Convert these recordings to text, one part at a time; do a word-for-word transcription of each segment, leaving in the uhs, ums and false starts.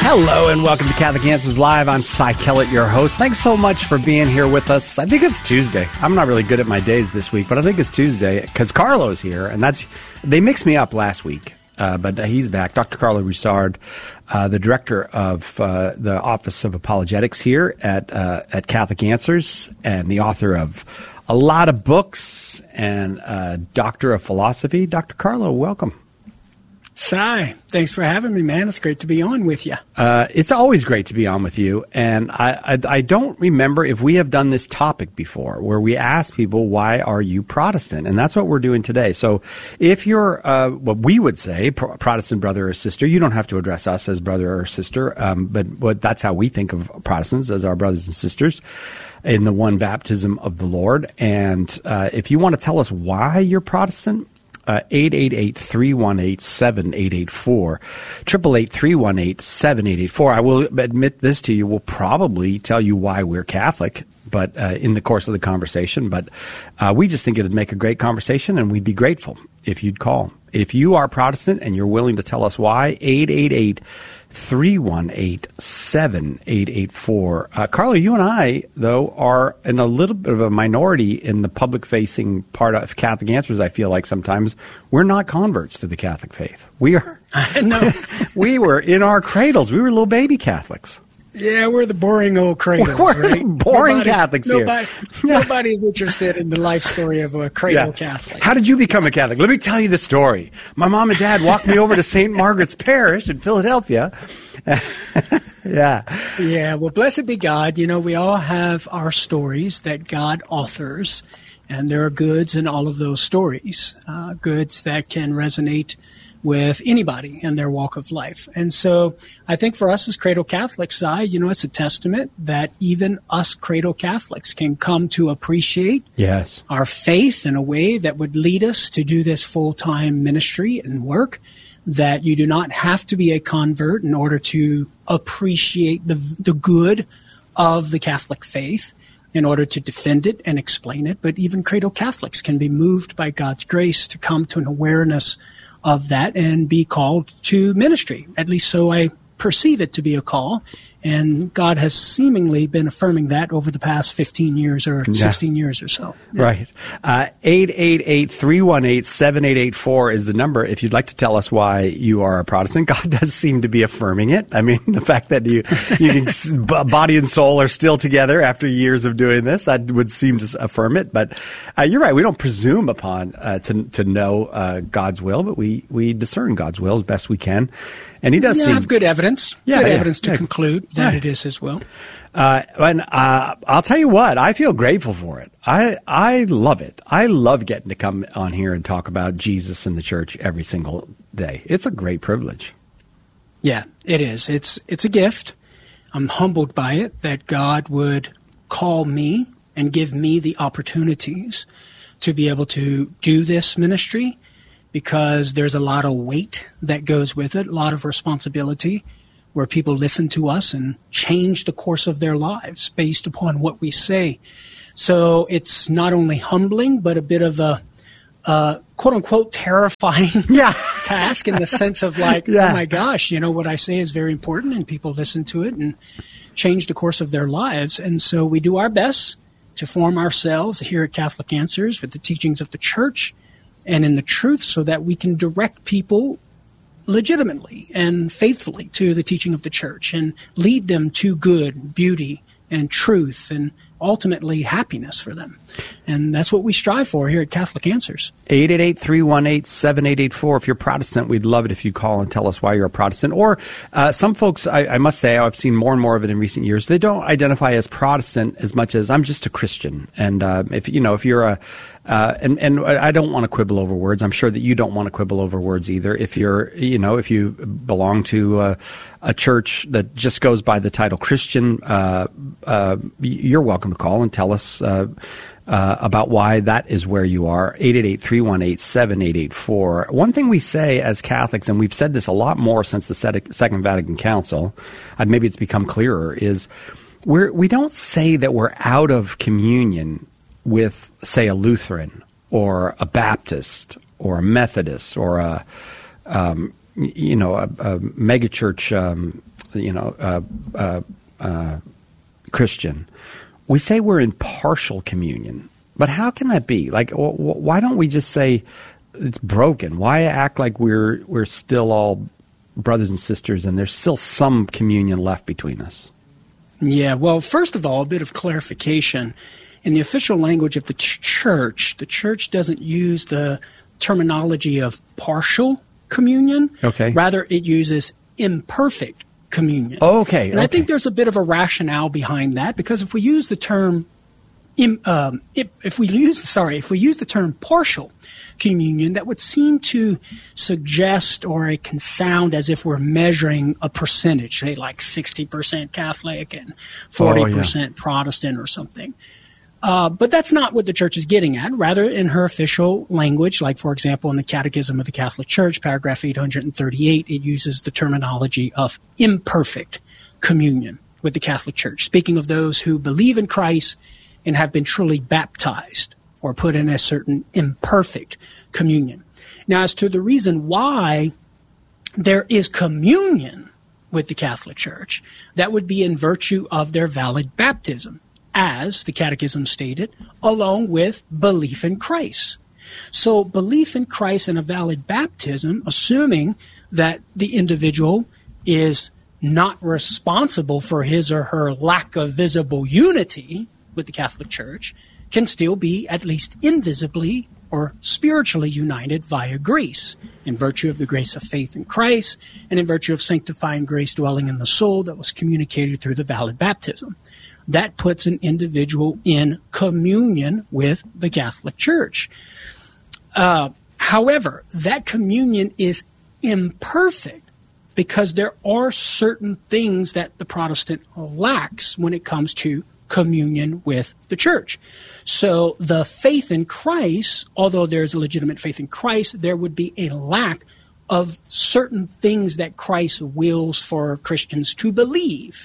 Hello and welcome to Catholic Answers Live. I'm Cy Kellett, your host. Thanks so much for being here with us. I think it's Tuesday. I'm not really good at my days this week, but I think it's Tuesday because Carlo's here, and that's they mixed me up last week, uh, but he's back. Doctor Carlo Broussard, uh, the director of uh, the Office of Apologetics here at uh, at Catholic Answers, and the author of a lot of books and uh, doctor of philosophy. Doctor Carlo, welcome. Cy, thanks for having me, man. It's great to be on with you. Uh, it's always great to be on with you. And I, I, I don't remember if we have done this topic before where we ask people, why are you Protestant? And that's what we're doing today. So if you're uh, what we would say, pro- Protestant brother or sister, you don't have to address us as brother or sister, um, but, but that's how we think of Protestants, as our brothers and sisters in the one baptism of the Lord. And uh, if you want to tell us why you're Protestant, Uh, eight eight eight, three one eight, seven eight eight four, eight eight eight, three one eight, seven eight eight four. I will admit this to you, we'll probably tell you why we're Catholic, but uh, in the course of the conversation, but uh, we just think it would make a great conversation, and we'd be grateful if you'd call. If you are Protestant and you're willing to tell us why, eight eight eight, three one eight, seven eight eight four. Uh, Carlo, you and I, though, are in a little bit of a minority in the public-facing part of Catholic Answers, I feel like sometimes. We're not converts to the Catholic faith. We are. No. We were in our cradles. We were little baby Catholics. Yeah, we're the boring old cradles, we're right? boring nobody, Catholics nobody, here. Nobody's interested in the life story of a cradle Yeah. Catholic. How did you become a Catholic? Let me tell you the story. My mom and dad walked me over to Saint Margaret's Parish in Philadelphia. Yeah. Yeah, well, blessed be God. You know, we all have our stories that God authors, and there are goods in all of those stories, uh, goods that can resonate with anybody in their walk of life. And so I think for us as Cradle Catholics, Cy, you know, it's a testament that even us Cradle Catholics can come to appreciate Yes. our faith in a way that would lead us to do this full-time ministry and work, that you do not have to be a convert in order to appreciate the the good of the Catholic faith, in order to defend it and explain it. But even Cradle Catholics can be moved by God's grace to come to an awareness of that and be called to ministry. At least so I perceive it to be a call. And God has seemingly been affirming that over the past fifteen years or sixteen yeah. years or so. Yeah. Right. Uh, eight eight eight, three one eight, seven eight eight four is the number if you'd like to tell us why you are a Protestant. God does seem to be affirming it. I mean, the fact that you, you can, body and soul are still together after years of doing this, that would seem to affirm it. But uh, you're right. We don't presume upon uh, to to know uh, God's will, but we, we discern God's will as best we can. And he does yeah, seem... have good evidence. Yeah, good yeah, evidence to yeah. conclude that Right. it is his will. Uh, and uh, I'll tell you what, I feel grateful for it. I I love it. I love getting to come on here and talk about Jesus and the church every single day. It's a great privilege. Yeah, it is. It's it's a gift. I'm humbled by it that God would call me and give me the opportunities to be able to do this ministry, because there's a lot of weight that goes with it, a lot of responsibility, where people listen to us and change the course of their lives based upon what we say. So it's not only humbling, but a bit of a uh, quote-unquote terrifying Yeah. task, in the sense of like, Yeah. oh my gosh, you know, what I say is very important and people listen to it and change the course of their lives. And so we do our best to form ourselves here at Catholic Answers with the teachings of the church and in the truth, so that we can direct people legitimately and faithfully to the teaching of the church and lead them to good, beauty, and truth, and ultimately happiness for them. And that's what we strive for here at Catholic Answers. eight eight eight, three one eight, seven eight eight four. If you're Protestant, we'd love it if you call and tell us why you're a Protestant. Or uh, some folks, I, I must say, I've seen more and more of it in recent years, they don't identify as Protestant as much as I'm just a Christian. And uh, if you know, if you're a Uh, and, and I don't want to quibble over words. I'm sure that you don't want to quibble over words either. If you're, you know, if you belong to uh, a church that just goes by the title Christian, uh, uh, you're welcome to call and tell us uh, uh, about why that is where you are. eight eight eight, three one eight, seven eight eight four. One thing we say as Catholics, and we've said this a lot more since the Second Vatican Council, and maybe it's become clearer, is we're, we don't say that we're out of communion with, say, a Lutheran or a Baptist or a Methodist or a, um, you know, a, a megachurch um, you know, uh, uh, uh, Christian, we say we're in partial communion. But how can that be? Like, w- w- why don't we just say it's broken? Why act like we're we're still all brothers and sisters and there's still some communion left between us? Yeah, well, first of all, a bit of clarification. In the official language of the ch- church, the church doesn't use the terminology of partial communion. Okay. Rather, it uses imperfect communion. Okay. And okay. I think there's a bit of a rationale behind that, because if we use the term im- um, if, if we use sorry, if we use the term partial communion, that would seem to suggest, or it can sound as if we're measuring a percentage, say like sixty percent Catholic and forty percent oh, yeah. Protestant or something. Uh, but that's not what the church is getting at. Rather, in her official language, like, for example, in the Catechism of the Catholic Church, paragraph eight hundred thirty-eight, it uses the terminology of imperfect communion with the Catholic Church, speaking of those who believe in Christ and have been truly baptized or put in a certain imperfect communion. Now, as to the reason why there is communion with the Catholic Church, that would be in virtue of their valid baptism, as the Catechism stated, along with belief in Christ. So belief in Christ and a valid baptism, assuming that the individual is not responsible for his or her lack of visible unity with the Catholic Church, can still be at least invisibly or spiritually united via grace, in virtue of the grace of faith in Christ and in virtue of sanctifying grace dwelling in the soul that was communicated through the valid baptism. That puts an individual in communion with the Catholic Church. Uh, however, that communion is imperfect because there are certain things that the Protestant lacks when it comes to communion with the church. So the faith in Christ, although there's a legitimate faith in Christ, there would be a lack of certain things that Christ wills for Christians to believe,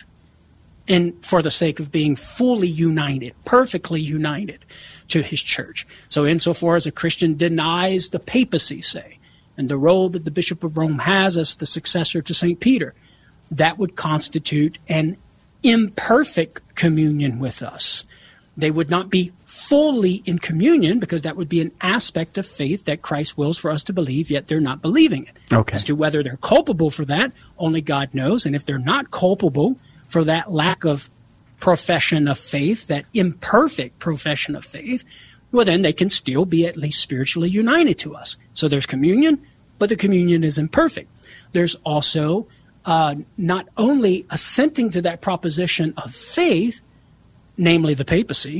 and for the sake of being fully united, perfectly united to his church. So insofar as a Christian denies the papacy, say, and the role that the Bishop of Rome has as the successor to Saint Peter, that would constitute an imperfect communion with us. They would not be fully in communion, because that would be an aspect of faith that Christ wills for us to believe, yet they're not believing it. Okay. As to whether they're culpable for that, only God knows. And if they're not culpable for that lack of profession of faith, that imperfect profession of faith, well, then they can still be at least spiritually united to us. So there's communion, but the communion is imperfect. There's also uh, not only assenting to that proposition of faith, namely the papacy,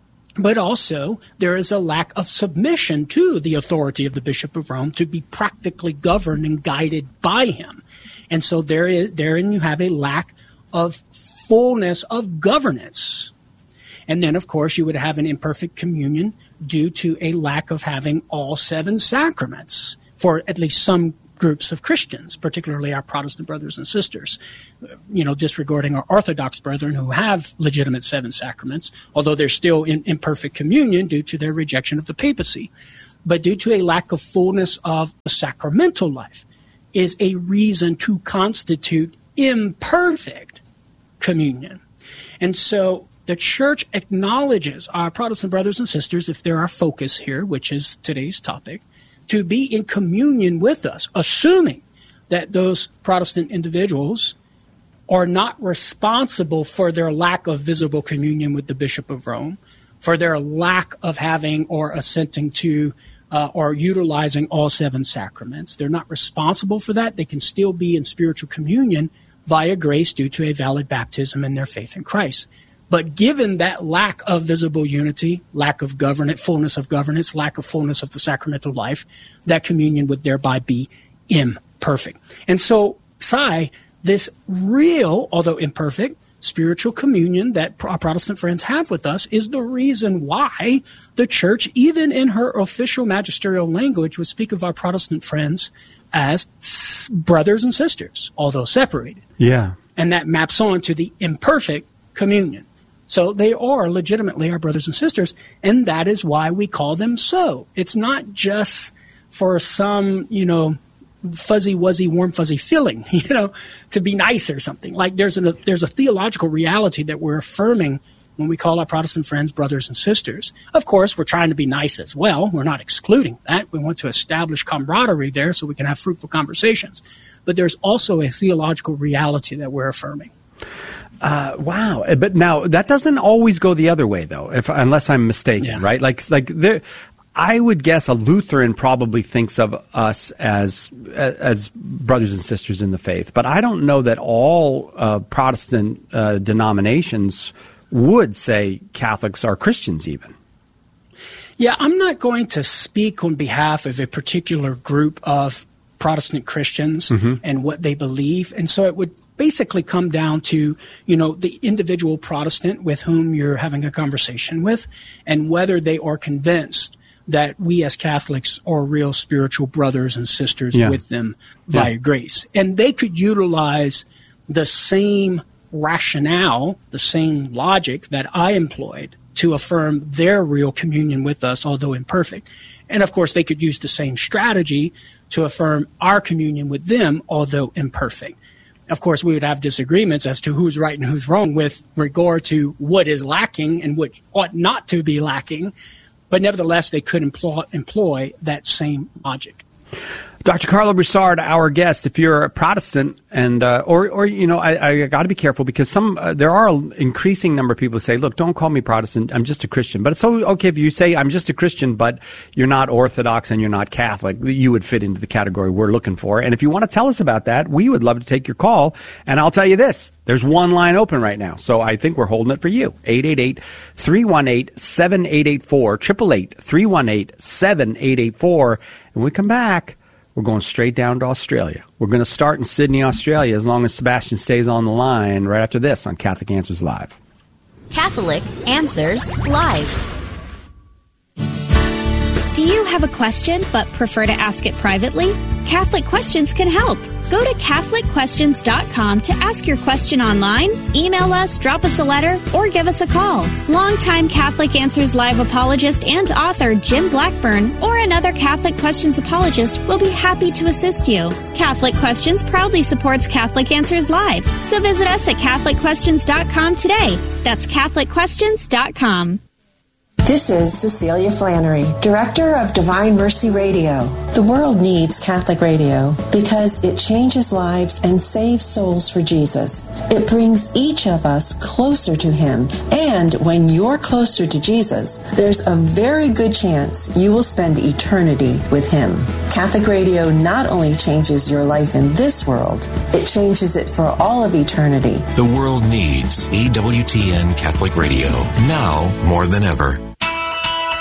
but also there is a lack of submission to the authority of the Bishop of Rome to be practically governed and guided by him. And so there is, therein you have a lack of fullness of governance. And then, of course, you would have an imperfect communion due to a lack of having all seven sacraments for at least some groups of Christians, particularly our Protestant brothers and sisters, you know, disregarding our Orthodox brethren who have legitimate seven sacraments, although they're still in imperfect communion due to their rejection of the papacy. But due to a lack of fullness of the sacramental life is a reason to constitute imperfect communion. And so the church acknowledges our Protestant brothers and sisters, if they're our focus here, which is today's topic, to be in communion with us, assuming that those Protestant individuals are not responsible for their lack of visible communion with the Bishop of Rome, for their lack of having or assenting to uh, or utilizing all seven sacraments. They're not responsible for that. They can still be in spiritual communion via grace due to a valid baptism and their faith in Christ. But given that lack of visible unity, lack of governance, fullness of governance, lack of fullness of the sacramental life, that communion would thereby be imperfect. And so, Sai, this real, although imperfect, spiritual communion that our Protestant friends have with us is the reason why the church, even in her official magisterial language, would speak of our Protestant friends as brothers and sisters, although separated. Yeah. And that maps on to the imperfect communion. So they are legitimately our brothers and sisters, and that is why we call them so. It's not just for some, you know, fuzzy, wuzzy, warm, fuzzy feeling, you know, to be nice or something. Like there's a, there's a theological reality that we're affirming when we call our Protestant friends brothers and sisters. Of course, we're trying to be nice as well. We're not excluding that. We want to establish camaraderie there so we can have fruitful conversations. But there's also a theological reality that we're affirming. Uh, wow. But now that doesn't always go the other way, though, if unless I'm mistaken, yeah. right? Like, like there, I would guess a Lutheran probably thinks of us as as brothers and sisters in the faith. But I don't know that all uh, Protestant uh, denominations would say Catholics are Christians even. Yeah, I'm not going to speak on behalf of a particular group of Protestant Christians mm-hmm. and what they believe. And so it would basically come down to, you know, the individual Protestant with whom you're having a conversation with and whether they are convinced that we as Catholics are real spiritual brothers and sisters yeah. with them via yeah. grace. And they could utilize the same rationale, the same logic that I employed to affirm their real communion with us, although imperfect. And of course, they could use the same strategy to affirm our communion with them, although imperfect. Of course, we would have disagreements as to who's right and who's wrong with regard to what is lacking and what ought not to be lacking. But nevertheless, they could employ, employ that same logic. Doctor Carlo Broussard, our guest. If you're a Protestant, and uh, or or you know, I, I got to be careful because some uh, there are an increasing number of people who say, "Look, don't call me Protestant. I'm just a Christian." But it's so okay if you say I'm just a Christian, but you're not Orthodox and you're not Catholic. You would fit into the category we're looking for. And if you want to tell us about that, we would love to take your call. And I'll tell you this: there's one line open right now, so I think we're holding it for you. eight eight eight, three one eight, seven eight eight four, eight eight eight, three one eight, seven eight eight four. And when we come back, we're going straight down to Australia. We're going to start in Sydney, Australia, as long as Sebastian stays on the line right after this on Catholic Answers Live. Catholic Answers Live. Do you have a question but prefer to ask it privately? Catholic Questions can help. Go to Catholic Questions dot com to ask your question online, email us, drop us a letter, or give us a call. Longtime Catholic Answers Live apologist and author Jim Blackburn or another Catholic Questions apologist will be happy to assist you. Catholic Questions proudly supports Catholic Answers Live, so visit us at Catholic Questions dot com today. That's Catholic Questions dot com. This is Cecilia Flannery, Director of Divine Mercy Radio. The world needs Catholic radio because it changes lives and saves souls for Jesus. It brings each of us closer to Him. And when you're closer to Jesus, there's a very good chance you will spend eternity with Him. Catholic radio not only changes your life in this world, it changes it for all of eternity. The world needs E W T N Catholic Radio now more than ever.